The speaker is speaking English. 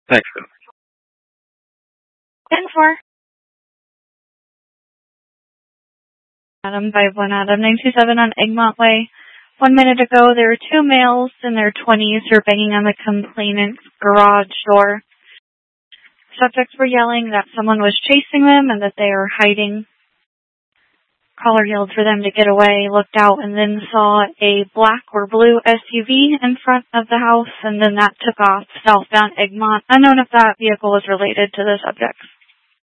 Thanks. 10-4. Adam 5-1 Adam 927 on Egmont Way. 1 minute ago, there were two males in their 20s who were banging on the complainant's garage door. Subjects were yelling that someone was chasing them and that they were hiding. Caller yelled for them to get away, looked out, and then saw a black or blue SUV in front of the house, and then that took off southbound Egmont. Unknown if that vehicle was related to the subjects.